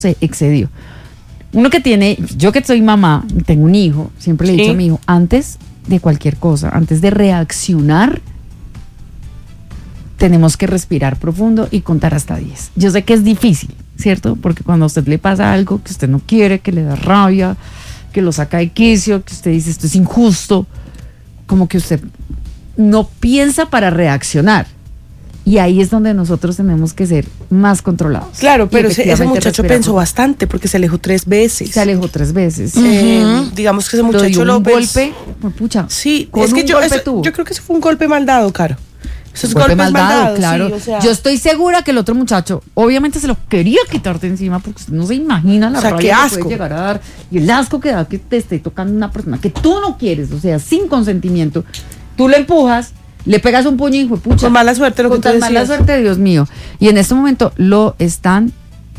se excedió. Uno que tiene, yo que soy mamá, tengo un hijo, siempre le he dicho a mi hijo, antes de cualquier cosa, antes de reaccionar, tenemos que respirar profundo y contar hasta 10. Yo sé que es difícil, ¿cierto? Porque cuando a usted le pasa algo que usted no quiere, que le da rabia, que lo saca de quicio, que usted dice esto es injusto, como que usted no piensa para reaccionar. Y ahí es donde nosotros tenemos que ser más contrrados. Claro, pero ese muchacho pensó bastante porque se alejó 3 veces. Se alejó 3 veces. Digamos que ese muchacho lo golpe, pucha. Sí, es que yo creo que eso fue un golpe mal dado, Caro. Esos golpes mal dados, claro. Sí, o sea, yo estoy segura que el otro muchacho obviamente se lo quería quitar de encima porque no se imagina la rabia que puede llegar a dar y el asco que da que te esté tocando una persona que tú no quieres, o sea, sin consentimiento. Tú le empujas, le pegas un puño y hijo de pucha. Con mala suerte, lo que tú decías. Con mala suerte, Dios mío. Y en este momento lo están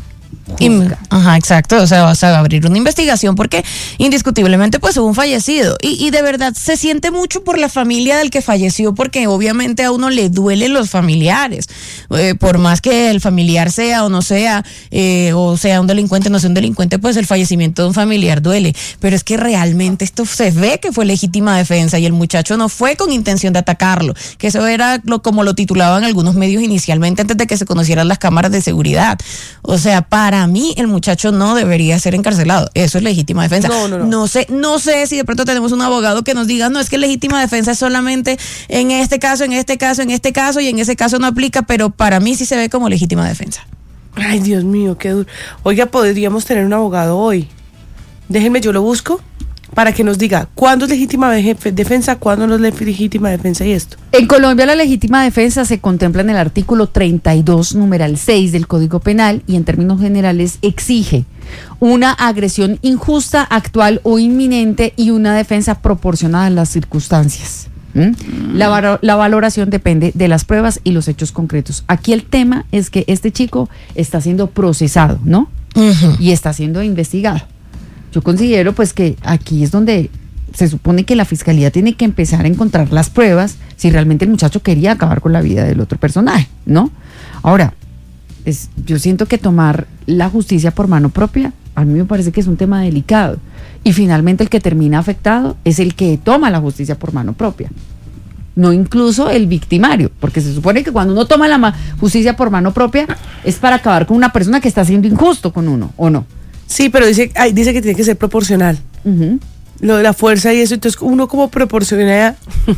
Ajá, exacto, o sea, vas a abrir una investigación porque indiscutiblemente pues hubo un fallecido y de verdad se siente mucho por la familia del que falleció porque obviamente a uno le duelen los familiares, por más que el familiar sea o no sea, o sea un delincuente o no sea un delincuente, pues el fallecimiento de un familiar duele, pero es que realmente esto se ve que fue legítima defensa y el muchacho no fue con intención de atacarlo, que eso era como lo titulaban algunos medios inicialmente antes de que se conocieran las cámaras de seguridad, o sea, para mí el muchacho no debería ser encarcelado. Eso es legítima defensa. No sé si de pronto tenemos un abogado que nos diga, no, es que legítima defensa es solamente en este caso, y en ese caso no aplica, pero para mí sí se ve como legítima defensa. Ay, Dios mío, qué duro. Oiga, podríamos tener un abogado hoy. Déjenme, yo lo busco para que nos diga cuándo es legítima defensa, cuándo no es legítima defensa y esto. En Colombia la legítima defensa se contempla en el artículo 32, numeral 6 del Código Penal y en términos generales exige una agresión injusta, actual o inminente y una defensa proporcionada a las circunstancias. La valoración depende de las pruebas y los hechos concretos. Aquí el tema es que este chico está siendo procesado, ¿no? Y está siendo investigado. Yo considero pues que aquí es donde se supone que la fiscalía tiene que empezar a encontrar las pruebas si realmente el muchacho quería acabar con la vida del otro personaje, ¿no? Ahora, yo siento que tomar la justicia por mano propia, a mí me parece que es un tema delicado. Y finalmente el que termina afectado es el que toma la justicia por mano propia. No incluso el victimario, porque se supone que cuando uno toma la justicia por mano propia es para acabar con una persona que está siendo injusto con uno, ¿o no? Sí, pero dice que tiene que ser proporcional. Lo de la fuerza y eso, entonces uno como proporciona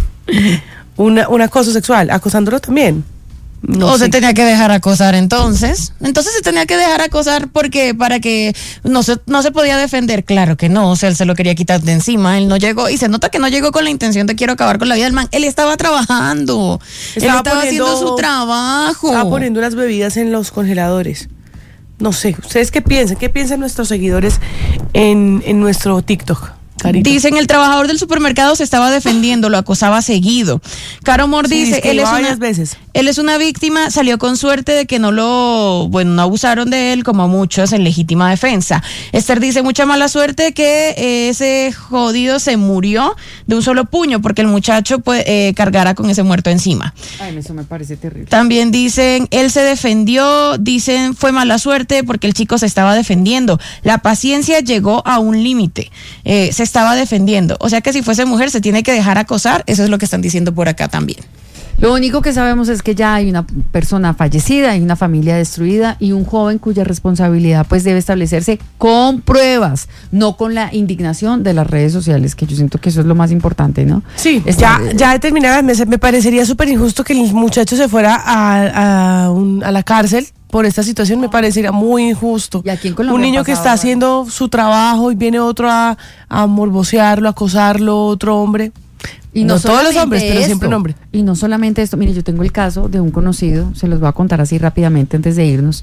un acoso sexual, acosándolo también. Se tenía que dejar acosar entonces se tenía que dejar acosar porque para que no se podía defender, claro que no, o sea, él se lo quería quitar de encima, él no llegó y se nota que no llegó con la intención de quiero acabar con la vida del man, él estaba trabajando, él estaba haciendo su trabajo, estaba poniendo las bebidas en los congeladores. No sé, ¿ustedes qué piensan? ¿Qué piensan nuestros seguidores en nuestro TikTok? Carito. Dicen, el trabajador del supermercado se estaba defendiendo, lo acosaba seguido. Caro Mor dice, él es una víctima, salió con suerte de que no abusaron de él como muchos en legítima defensa. Esther dice, mucha mala suerte que ese jodido se murió de un solo puño porque el muchacho cargara con ese muerto encima. Ay, eso me parece terrible. También dicen, él se defendió, dicen, fue mala suerte porque el chico se estaba defendiendo. La paciencia llegó a un límite. Se estaba defendiendo, o sea que si fuese mujer se tiene que dejar acosar, eso es lo que están diciendo por acá también. Lo único que sabemos es que ya hay una persona fallecida, hay una familia destruida y un joven cuya responsabilidad pues debe establecerse con pruebas, no con la indignación de las redes sociales, que yo siento que eso es lo más importante, ¿no? Sí, ya determinadas, me parecería súper injusto que el muchacho se fuera a la cárcel por esta situación, me parecería muy injusto. Y aquí en Colombia un niño que está haciendo su trabajo y viene otro a morbosearlo, a acosarlo, otro hombre. Y no todos los hombres, pero siempre un hombre. Y no solamente esto, mire, yo tengo el caso de un conocido, se los voy a contar así rápidamente antes de irnos,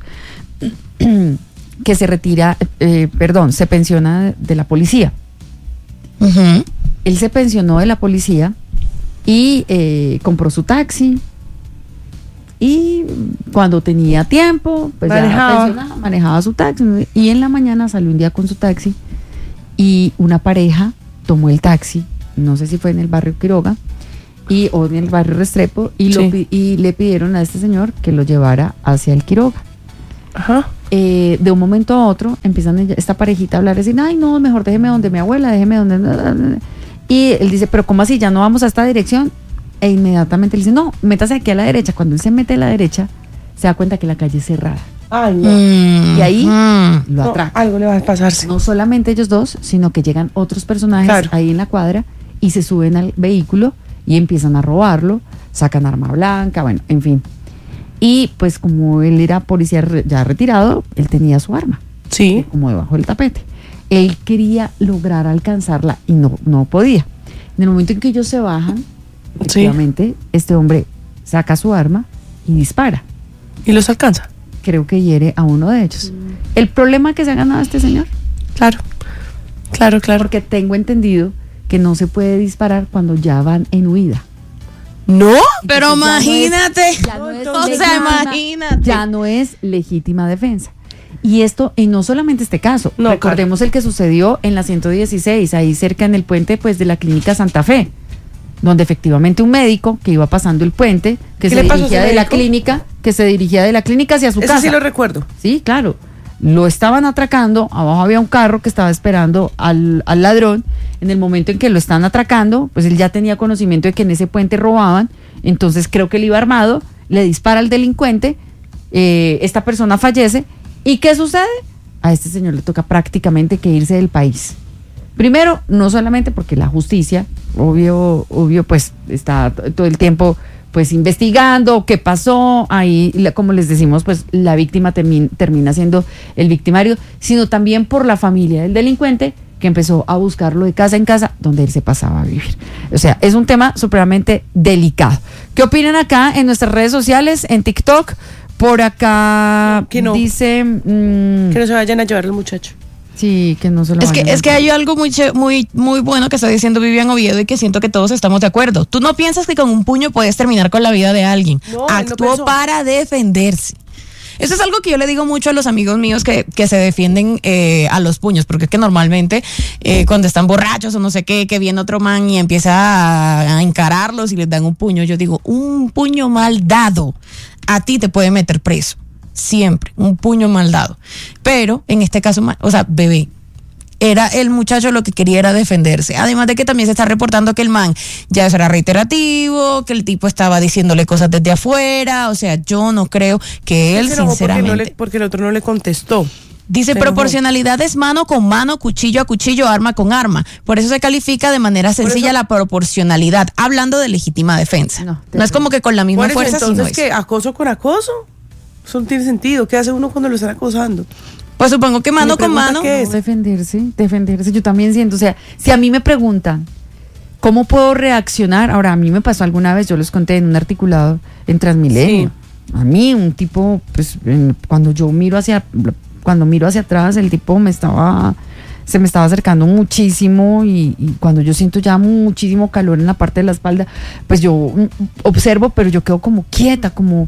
que se retira, se pensiona de la policía. Él se pensionó de la policía y compró su taxi. Y cuando tenía tiempo, pues manejaba su taxi. Y en la mañana salió un día con su taxi y una pareja tomó el taxi, no sé si fue en el barrio Quiroga o en el barrio Restrepo, y le pidieron a este señor que lo llevara hacia el Quiroga. de un momento a otro empiezan esta parejita a hablar, decir, ay no, mejor déjeme donde mi abuela, déjeme donde... Y él dice, pero ¿cómo así? ¿Ya no vamos a esta dirección? E inmediatamente él dice, no, métase aquí a la derecha. Cuando él se mete a la derecha, se da cuenta que la calle es cerrada. Ay, no. Y ahí lo atraca. Algo le va a pasarse. No solamente ellos dos, sino que llegan otros personajes ahí en la cuadra y se suben al vehículo y empiezan a robarlo, sacan arma blanca, bueno, en fin. Y pues como él era policía ya retirado, él tenía su arma. Sí. Como debajo del tapete. Él quería lograr alcanzarla y no podía. En el momento en que ellos se bajan, efectivamente, este hombre saca su arma y dispara. ¿Y los alcanza? Creo que hiere a uno de ellos. ¿El problema que se ha ganado este señor? Claro. Porque tengo entendido que no se puede disparar cuando ya van en huida. ¿No? Pero imagínate. Imagínate. Ya no es legítima defensa. Y esto, y no solamente este caso, recordemos el que sucedió en la 116, ahí cerca en el puente pues de la clínica Santa Fe, donde efectivamente un médico que iba pasando el puente, que se dirigía de la clínica, hacia su casa. Eso sí lo recuerdo. Sí, claro. Lo estaban atracando, abajo había un carro que estaba esperando al ladrón. En el momento en que lo están atracando, pues él ya tenía conocimiento de que en ese puente robaban, entonces creo que él iba armado, le dispara al delincuente, esta persona fallece, ¿y qué sucede? A este señor le toca prácticamente que irse del país. Primero, no solamente porque la justicia, obvio, pues está todo el tiempo pues investigando qué pasó, ahí como les decimos, pues la víctima termina siendo el victimario, sino también por la familia del delincuente que empezó a buscarlo de casa en casa donde él se pasaba a vivir. O sea, es un tema supremamente delicado. ¿Qué opinan acá en nuestras redes sociales, en TikTok? Por acá que no. Dice... que no se vayan a llevar el muchacho. Sí, que no se lo vayan Es que hay algo muy bueno que está diciendo Vivian Oviedo y que siento que todos estamos de acuerdo. Tú no piensas que con un puño puedes terminar con la vida de alguien. No, actuó para defenderse. Eso es algo que yo le digo mucho a los amigos míos que se defienden a los puños, porque es que normalmente cuando están borrachos o no sé qué, que viene otro man y empieza a encararlos y les dan un puño, yo digo, un puño mal dado a ti te puede meter preso, siempre, un puño mal dado. Pero en este caso, o sea, bebé, era el muchacho lo que quería era defenderse. Además de que también se está reportando que el man ya era reiterativo, que el tipo estaba diciéndole cosas desde afuera. O sea, yo no creo que él, sinceramente... Porque el otro no le contestó. Dice, proporcionalidad es mano con mano, cuchillo a cuchillo, arma con arma. Por eso se califica de manera sencilla la proporcionalidad, hablando de legítima defensa. No es como que con la misma fuerza, entonces, sino ¿qué? ¿Acoso con acoso? Eso no tiene sentido. ¿Qué hace uno cuando lo están acosando? Pues supongo que mano con mano. ¿Qué es? Defenderse. Yo también siento, o sea, si a mí me preguntan ¿cómo puedo reaccionar? Ahora, a mí me pasó alguna vez, yo les conté en un articulado en Transmilenio. Sí. A mí, un tipo, pues, cuando miro hacia atrás, el tipo se me estaba acercando muchísimo y cuando yo siento ya muchísimo calor en la parte de la espalda, pues yo observo, pero yo quedo como quieta, como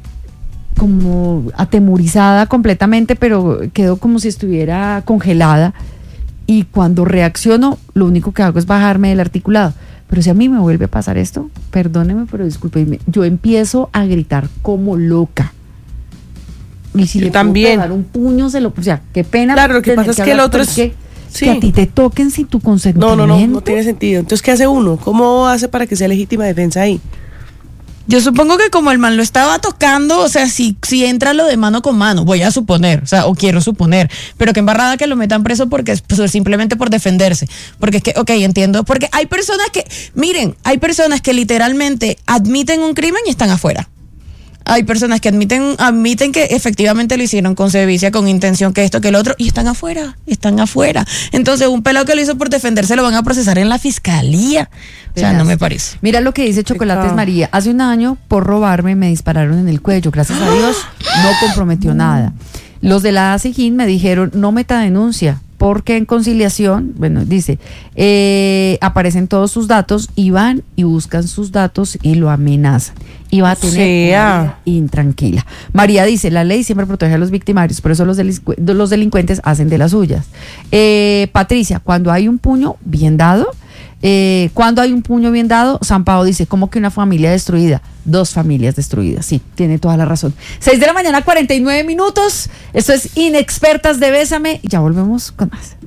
atemorizada completamente, pero quedo como si estuviera congelada. Y cuando reacciono, lo único que hago es bajarme del articulado. Pero si a mí me vuelve a pasar esto, perdóneme, pero discúlpeme, yo empiezo a gritar como loca. Y si yo le también puedo dar un puño, o sea, qué pena. Claro, lo que pasa es que el otro es... Que a ti te toquen sin tu consentimiento. No tiene sentido. Entonces, ¿qué hace uno? ¿Cómo hace para que sea legítima defensa ahí? Yo supongo que como el man lo estaba tocando, o sea, si entra lo de mano con mano, voy a suponer, o sea, o quiero suponer, pero que embarrada que lo metan preso porque pues, simplemente por defenderse. Porque es que, ok, entiendo, porque hay personas que literalmente admiten un crimen y están afuera. Hay personas que admiten que efectivamente lo hicieron con sevicia, con intención, que esto, que el otro, y están afuera. Entonces, un pelado que lo hizo por defenderse lo van a procesar en la fiscalía. O sea, no me parece. Mira lo que dice Chocolates María. Hace un año, por robarme, me dispararon en el cuello. Gracias a Dios, no comprometió nada. Los de la ASIGIN me dijeron, no meta denuncia, porque en conciliación, bueno, dice, aparecen todos sus datos y van y buscan sus datos y lo amenazan. Y va a tener una vida intranquila. María dice, la ley siempre protege a los victimarios, por eso los delincuentes hacen de las suyas. Patricia, cuando hay un puño bien dado, Cuando hay un puño bien dado, San Pao dice, ¿cómo que una familia destruida? 2 familias destruidas, sí, tiene toda la razón. 6 de la mañana, 49 minutos. Esto es Inexpertas de Bésame. Ya volvemos con más.